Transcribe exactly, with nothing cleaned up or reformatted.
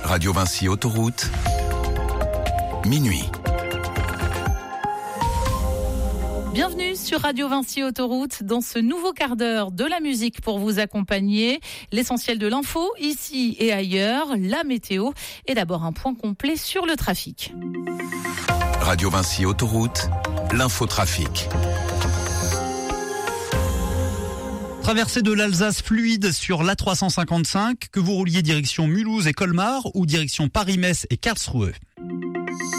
Radio Vinci Autoroute, minuit. Bienvenue sur Radio Vinci Autoroute dans ce nouveau quart d'heure de la musique pour vous accompagner. L'essentiel de l'info, ici et ailleurs, la météo et d'abord un point complet sur le trafic. Radio Vinci Autoroute, l'infotrafic. Traversée de l'Alsace fluide sur l'A trois cent cinquante-cinq, que vous rouliez direction Mulhouse et Colmar ou direction Paris-Metz et Karlsruhe.